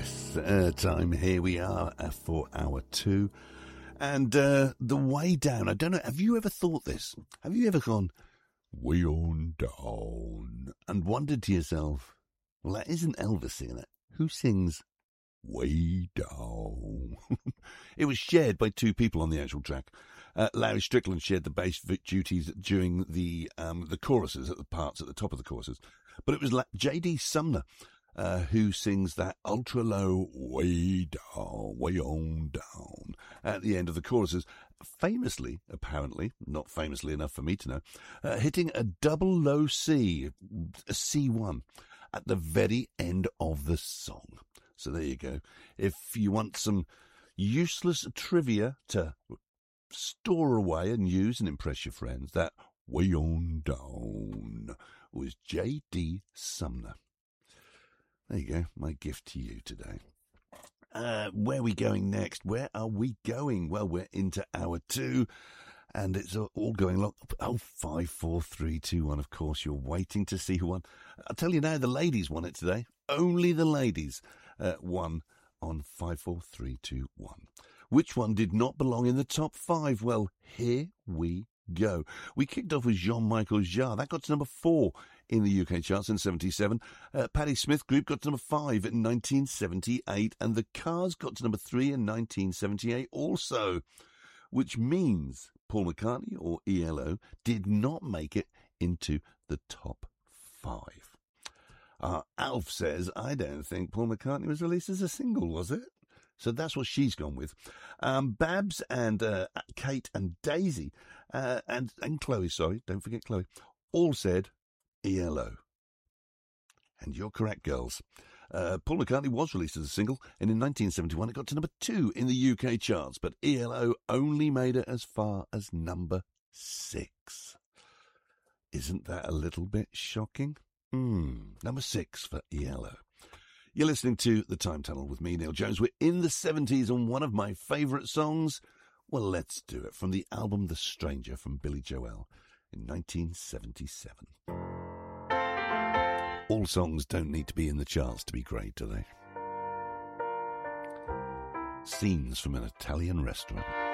Yes, time. Here we are for hour 2. And the way down, I don't know, have you ever thought this? Have you ever gone, way on down, and wondered to yourself, well, that isn't Elvis singing it. Who sings way down? It was shared by 2 people on the actual track. Larry Strickland shared the bass duties during the choruses, at the parts at the top of the choruses. But it was J.D. Sumner who sings that ultra low way down, way on down at the end of the choruses. Famously, apparently, not famously enough for me to know, hitting a double low C, a C1, at the very end of the song. So there you go. If you want some useless trivia to store away and use and impress your friends, that way on down was J.D. Sumner. There you go, my gift to you today. Where are we going next? Where are we going? Well, we're into hour 2, and it's all going along. Oh, 5, 4, 3, 2, 1. Of course, you're waiting to see who won. I'll tell you now, the ladies won it today. Only the ladies won on 5, 4, 3, 2, 1. Which one did not belong in the top 5? Well, here we go. We kicked off with Jean-Michel Jarre. That got to number 4 in the UK charts in 77. Patti Smith Group got to number 5 in 1978. And the Cars got to number 3 in 1978 also. Which means Paul McCartney, or ELO, did not make it into the top 5. Alf says, I don't think Paul McCartney was released as a single, was it? So that's what she's gone with. Babs and Kate and Daisy and Chloe, sorry, don't forget Chloe, all said ELO. And you're correct, girls. Paul McCartney was released as a single, and in 1971 it got to number 2 in the UK charts, but ELO only made it as far as number 6. Isn't that a little bit shocking? Number 6 for ELO. You're listening to The Time Tunnel with me, Neil Jones. We're in the 70s on one of my favourite songs. Well, let's do it. From the album The Stranger from Billy Joel in 1977. All songs don't need to be in the charts to be great, do they? Scenes from an Italian restaurant.